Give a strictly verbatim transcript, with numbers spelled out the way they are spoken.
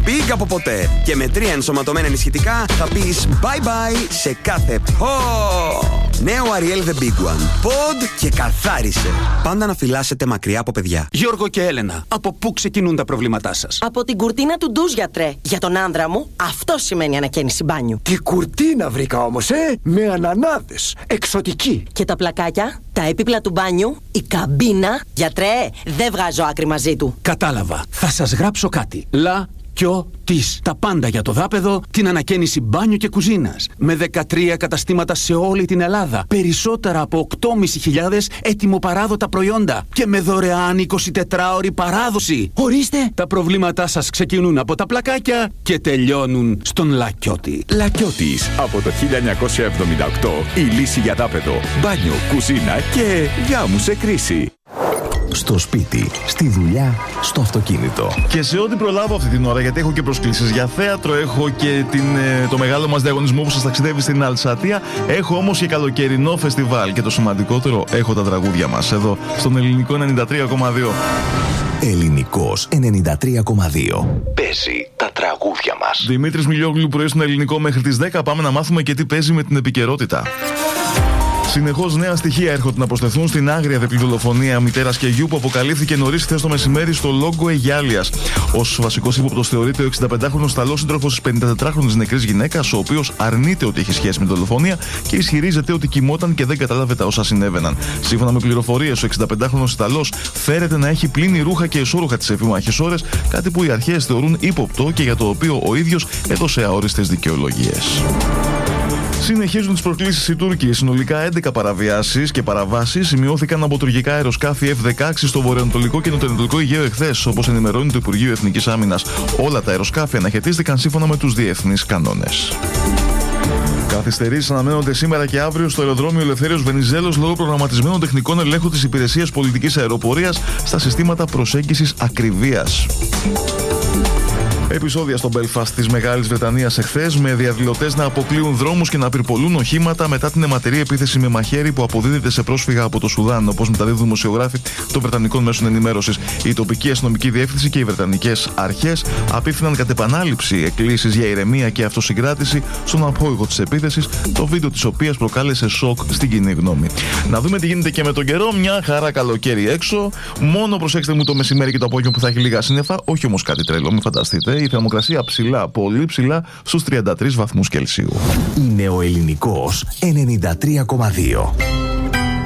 big από ποτέ. Και με τρία ενσωματωμένα ενισχυτικά θα πεις bye bye σε κάθε oh. Νέο Ariel The Big One. Pod και καθάρισε. Πάντα να φυλάσσετε μακριά από παιδιά. Γιώργο και Έλενα, από πού ξεκινούν τα προβλήματά σας? Από την κουρτίνα του ντουζ, γιατρέ. Για τον άνδρα μου, αυτό σημαίνει ανακαίνιση μπάνιου. Τι κουρτίνα βρήκα όμως, ε! Με ανανάδες. Εξωτική. Και τα πλακάκια, τα έπιπλα του μπάνιου, η καμπίνα. Γιατρέ, δεν βγάζω άκρη μαζί του. Κατάλαβα. Θα σας γράψω κάτι. Λα. Της. Τα πάντα για το δάπεδο, την ανακαίνιση μπάνιου και κουζίνας. Με δεκατρία καταστήματα σε όλη την Ελλάδα. Περισσότερα από οκτώ χιλιάδες πεντακόσια έτοιμο-παράδοτα προϊόντα. Και με δωρεάν εικοσιτετράωρη παράδοση. Ορίστε! Τα προβλήματά σας ξεκινούν από τα πλακάκια και τελειώνουν στον Λακιώτη. Λακιώτης. Από το χίλια εννιακόσια εβδομήντα οκτώ η λύση για δάπεδο, μπάνιο, κουζίνα και γάμου σε κρίση. Στο σπίτι, στη δουλειά, στο αυτοκίνητο. Και σε ό,τι προλάβω αυτή την ώρα, γιατί έχω και προσκλήσεις για θέατρο, έχω και την, το μεγάλο μας διαγωνισμό που σας ταξιδεύει στην Αλσατία, έχω όμως και καλοκαιρινό φεστιβάλ και το σημαντικότερο, έχω τα τραγούδια μας εδώ στον Ελληνικό ενενήντα τρία κόμμα δύο. Ελληνικός ενενήντα τρία κόμμα δύο. Παίζει τα τραγούδια μας. Δημήτρης Μιλιόγλου, πρωί στον Ελληνικό μέχρι τις δέκα. Πάμε να μάθουμε και τι παίζει με την επικαιρότητα. Συνεχώς νέα στοιχεία έρχονται να προσθεθούν στην άγρια διπλή δολοφονία μητέρας και γιου που αποκαλύφθηκε νωρίς χθες το μεσημέρι στο Λόγκο Αιγιάλιας. Ως βασικός ύποπτος θεωρείται ο εξηνταπεντάχρονος Ιταλός σύντροφος της πενηντατετράχρονης νεκρής γυναίκας, ο οποίος αρνείται ότι έχει σχέση με τη δολοφονία και ισχυρίζεται ότι κοιμόταν και δεν κατάλαβε τα όσα συνέβαιναν. Σύμφωνα με πληροφορίες, ο εξηνταπεντάχρονος Ιταλός φέρεται να έχει πλύνει ρούχα και εσώρουχα τις επίμαχες ώρες, κάτι που οι αρχές θεωρούν ύποπτο και για το οποίο ο ίδιος έδωσε αόριστες δικαιολογίες. Συνεχίζουν τις προκλήσεις οι Τούρκοι. Συνολικά έντεκα παραβιάσεις και παραβάσεις σημειώθηκαν από τουρκικά αεροσκάφη εφ δεκαέξι στο βορειοανατολικό και νοτιοανατολικό Αιγαίο εχθές, όπως ενημερώνει το Υπουργείο Εθνικής Άμυνας. Όλα τα αεροσκάφη αναχαιτίστηκαν σύμφωνα με τους διεθνείς κανόνες. Καθυστερήσεις αναμένονται σήμερα και αύριο στο αεροδρόμιο Ελευθέριος Βενιζέλος λόγω προγραμματισμένων τεχνικών ελέγχου της Υπηρεσίας Πολιτικής Αεροπορίας στα συστήματα προσέγγισης ακριβίας. Επεισόδια στο Belfast της Μεγάλης Βρετανίας εχθές, με διαδηλωτές να αποκλείουν δρόμους και να πυρπολούν οχήματα μετά την αιματερή επίθεση με μαχαίρι που αποδίδεται σε πρόσφυγα από το Σουδάν, όπως μεταδίδουν δημοσιογράφοι των Βρετανικών μέσων ενημέρωσης. Η τοπική αστυνομική διεύθυνση και οι Βρετανικές αρχές απίφθηναν κατ' επανάληψη εκκλήσεις για ηρεμία και αυτοσυγκράτηση στον απόγειο της επίθεσης, το βίντεο της οποίας προκάλεσε σοκ στην κοινή γνώμη. Να δούμε τι γίνεται και με τον καιρό. Μια χαρά καλοκαίρι έξω. Μόνο προσέξτε μου το μεσημέρι και το απόγευμα που θα έχει λίγα σύννεφα, όχι όμως κάτι τρελό, μην φανταστείτε. Η θερμοκρασία ψηλά, πολύ ψηλά, στους τριάντα τρεις βαθμούς Κελσίου. Είναι ο Ελληνικός ενενήντα τρία κόμμα δύο.